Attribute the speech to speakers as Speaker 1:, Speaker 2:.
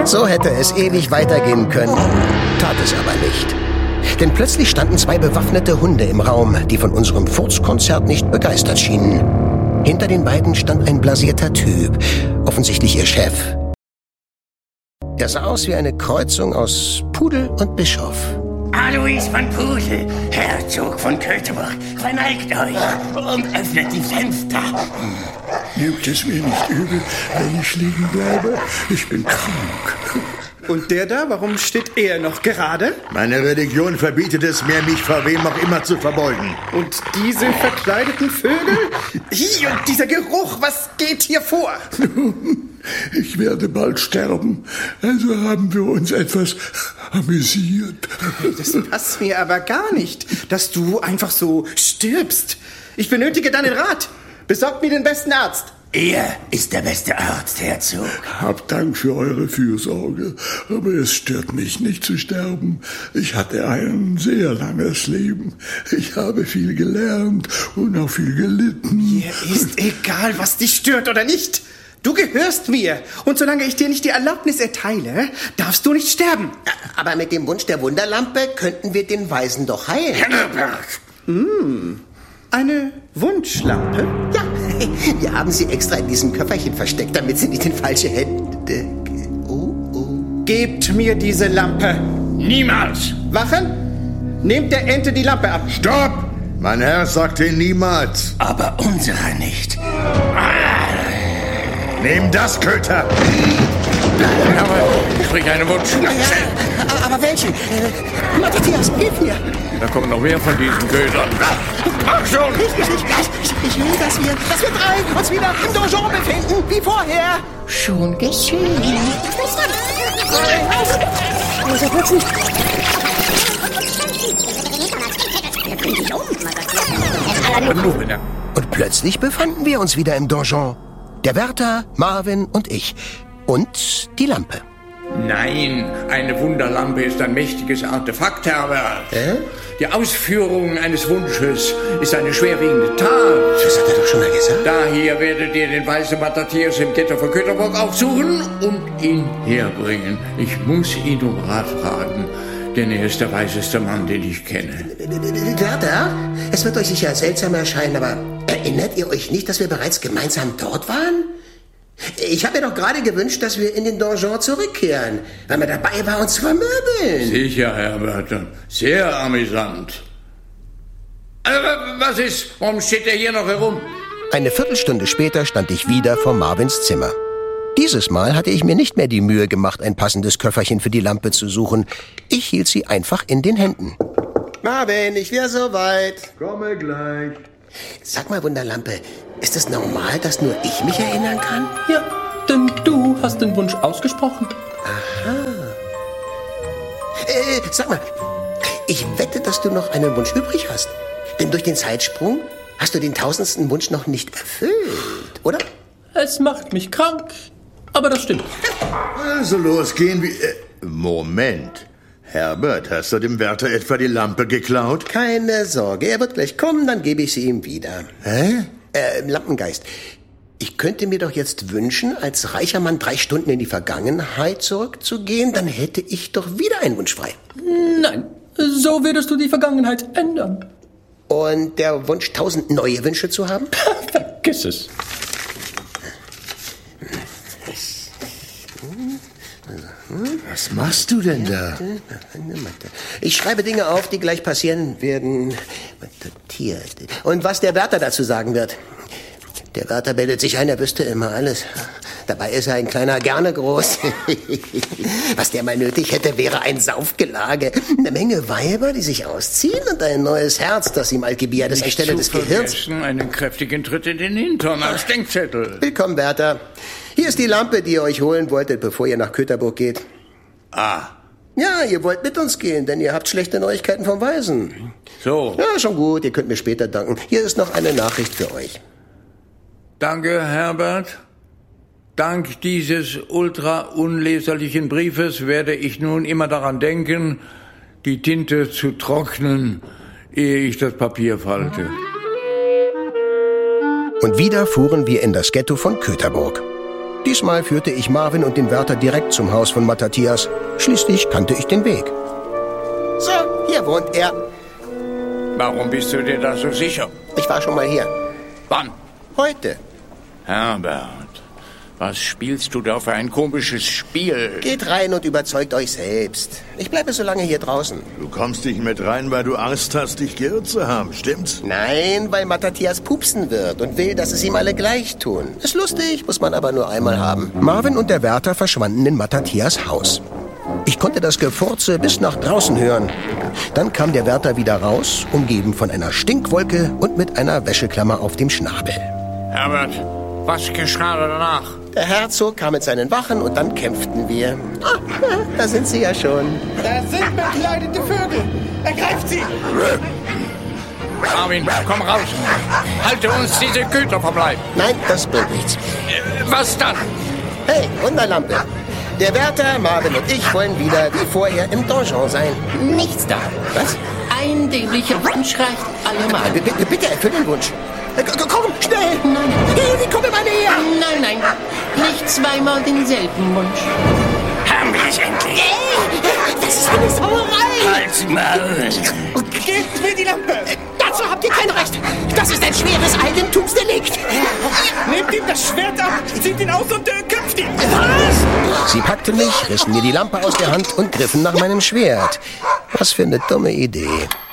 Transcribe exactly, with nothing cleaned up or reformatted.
Speaker 1: So hätte es ewig weitergehen können, tat es aber nicht. Denn plötzlich standen zwei bewaffnete Hunde im Raum, die von unserem Furzkonzert nicht begeistert schienen. Hinter den beiden stand ein blasierter Typ, offensichtlich ihr Chef. Er sah aus wie eine Kreuzung aus Pudel und Bischof.
Speaker 2: Alois von Pudel, Herzog von Köthenburg, verneigt euch und öffnet die Fenster.
Speaker 3: Nehmt es mir nicht übel, wenn ich liegen bleibe. Ich bin krank.
Speaker 4: Und der da, warum steht er noch gerade?
Speaker 5: Meine Religion verbietet es mir, mich vor wem auch immer zu verbeugen.
Speaker 4: Und diese verkleideten Vögel? Hier, und dieser Geruch, was geht hier vor?
Speaker 3: Ich werde bald sterben, also haben wir uns etwas amüsiert.
Speaker 4: Das passt mir aber gar nicht, dass du einfach so stirbst. Ich benötige deinen Rat. Besorgt mir den besten Arzt.
Speaker 2: Er ist der beste Arzt, Herzog.
Speaker 3: Habt Dank für eure Fürsorge, aber es stört mich nicht zu sterben. Ich hatte ein sehr langes Leben. Ich habe viel gelernt und auch viel gelitten.
Speaker 4: Mir ist egal, was dich stört oder nicht. Du gehörst mir. Und solange ich dir nicht die Erlaubnis erteile, darfst du nicht sterben.
Speaker 1: Aber mit dem Wunsch der Wunderlampe könnten wir den Weisen doch heilen.
Speaker 2: Herbert!
Speaker 4: Hm, eine Wunschlampe?
Speaker 1: Ja, wir haben sie extra in diesem Köfferchen versteckt, damit sie nicht in falsche Hände... Oh, oh.
Speaker 4: Gebt mir diese Lampe.
Speaker 2: Niemals!
Speaker 4: Wachen? Nehmt der Ente die Lampe ab.
Speaker 5: Stopp! Mein Herr sagte niemals.
Speaker 2: Aber unserer nicht.
Speaker 5: Nehm das, Köter!
Speaker 2: Aber sprich einen Wunsch.
Speaker 1: Ja, aber welchen? Äh, Matthias, hilf mir!
Speaker 2: Da kommen noch mehr von diesen Kötern. Mach schon!
Speaker 1: Ich, ich, ich, ich, ich will, dass wir, dass wir drei uns wieder im Donjon befinden, wie vorher.
Speaker 6: Schon geschehen.
Speaker 1: Also plötzlich... Und plötzlich befanden wir uns wieder im Donjon. Der Wärter, Marvin und ich. Und die Lampe.
Speaker 7: Nein, eine Wunderlampe ist ein mächtiges Artefakt, Herbert.
Speaker 1: Äh?
Speaker 7: Die Ausführung eines Wunsches ist eine schwerwiegende Tat.
Speaker 1: Das hat er doch schon mal gesagt.
Speaker 7: Daher werdet ihr den weisen Matthias im Ghetto von Köthenburg aufsuchen und ihn herbringen. Ich muss ihn um Rat fragen, denn er ist der weiseste Mann, den ich kenne.
Speaker 1: Wärter, es wird euch sicher seltsam erscheinen, aber erinnert ihr euch nicht, dass wir bereits gemeinsam dort waren? Ich habe mir doch gerade gewünscht, dass wir in den Donjon zurückkehren, weil man dabei war, uns zu vermöbeln.
Speaker 7: Sicher, Herbert. Sehr amüsant. Aber was ist? Warum steht er hier noch herum?
Speaker 1: Eine Viertelstunde später stand ich wieder vor Marvins Zimmer. Dieses Mal hatte ich mir nicht mehr die Mühe gemacht, ein passendes Köfferchen für die Lampe zu suchen. Ich hielt sie einfach in den Händen. Marvin, ich wäre soweit.
Speaker 5: Komme gleich.
Speaker 1: Sag mal, Wunderlampe, ist es normal, dass nur ich mich erinnern kann?
Speaker 8: Ja, denn du hast den Wunsch ausgesprochen.
Speaker 1: Aha. Äh, sag mal, ich wette, dass du noch einen Wunsch übrig hast. Denn durch den Zeitsprung hast du den tausendsten Wunsch noch nicht erfüllt, oder?
Speaker 8: Es macht mich krank, aber das stimmt.
Speaker 5: Also los, gehen wir... Äh, Moment. Herbert, hast du dem Wärter etwa die Lampe geklaut?
Speaker 1: Keine Sorge, er wird gleich kommen, dann gebe ich sie ihm wieder.
Speaker 5: Hä?
Speaker 1: Äh, Lampengeist, ich könnte mir doch jetzt wünschen, als reicher Mann drei Stunden in die Vergangenheit zurückzugehen, dann hätte ich doch wieder einen Wunsch frei.
Speaker 8: Nein, so würdest du die Vergangenheit ändern.
Speaker 1: Und der Wunsch, tausend neue Wünsche zu haben?
Speaker 8: Vergiss es.
Speaker 5: Was machst du denn da?
Speaker 1: Ich schreibe Dinge auf, die gleich passieren werden. Und was der Wärter dazu sagen wird. Der Wärter bildet sich ein, er wüsste immer alles. Dabei ist er ein kleiner gerne groß. Was der mal nötig hätte, wäre ein Saufgelage. Eine Menge Weiber, die sich ausziehen und ein neues Herz, das ihm Alkibiades anstelle des Gehirns...
Speaker 7: Einen kräftigen Tritt in den Hintern als Denkzettel.
Speaker 1: Willkommen, Wärter. Hier ist die Lampe, die ihr euch holen wolltet, bevor ihr nach Köthenburg geht.
Speaker 7: Ah.
Speaker 1: Ja, ihr wollt mit uns gehen, denn ihr habt schlechte Neuigkeiten vom Weisen.
Speaker 7: So.
Speaker 1: Ja, schon gut, ihr könnt mir später danken. Hier ist noch eine Nachricht für euch.
Speaker 7: Danke, Herbert. Dank dieses ultra-unleserlichen Briefes werde ich nun immer daran denken, die Tinte zu trocknen, ehe ich das Papier falte.
Speaker 1: Und wieder fuhren wir in das Ghetto von Köthenburg. Diesmal führte ich Marvin und den Wärter direkt zum Haus von Mattathias. Schließlich kannte ich den Weg. So, hier wohnt er.
Speaker 7: Warum bist du dir da so sicher?
Speaker 1: Ich war schon mal hier.
Speaker 7: Wann?
Speaker 1: Heute.
Speaker 7: Herbert, was spielst du da für ein komisches Spiel?
Speaker 1: Geht rein und überzeugt euch selbst. Ich bleibe so lange hier draußen.
Speaker 5: Du kommst nicht mit rein, weil du Angst hast, dich geirrt zu haben, stimmt's?
Speaker 1: Nein, weil Mattathias pupsen wird und will, dass es ihm alle gleich tun. Ist lustig, muss man aber nur einmal haben. Marvin und der Wärter verschwanden in Mattathias Haus. Ich konnte das Gefurze bis nach draußen hören. Dann kam der Wärter wieder raus, umgeben von einer Stinkwolke und mit einer Wäscheklammer auf dem Schnabel.
Speaker 7: Herbert, was geschah danach?
Speaker 1: Der Herzog kam mit seinen Wachen und dann kämpften wir. Ah, da sind sie ja schon.
Speaker 4: Da sind bekleidete Vögel. Ergreift sie!
Speaker 7: Marvin, komm raus. Halte uns diese Güter vom Leib.
Speaker 1: Nein, das bringt nichts.
Speaker 7: Äh, was dann?
Speaker 1: Hey, Wunderlampe. Der Wärter, Marvin und ich wollen wieder wie vorher im Donjon sein.
Speaker 2: Nichts da.
Speaker 1: Was?
Speaker 2: Ein dämlicher Wunsch reicht allemal.
Speaker 1: B bitte, bitte, erfüll den Wunsch. Äh, Komm, schnell!
Speaker 2: Nein.
Speaker 1: Hey, wie komme meine her?
Speaker 2: Nein, nein, nicht zweimal denselben Wunsch.
Speaker 6: Haben wir es endlich?
Speaker 1: Das ist eine Sauerei!
Speaker 6: Halt's Maul!
Speaker 4: Gebt mir die Lampe!
Speaker 1: Dazu habt ihr kein Recht. Das ist ein schweres Eigentumsdelikt.
Speaker 4: Nehmt ihm das Schwert ab, zieht ihn aus und äh, köpft ihn!
Speaker 1: Was? Sie packten mich, rissen mir die Lampe aus der Hand und griffen nach meinem Schwert. Was für eine dumme Idee.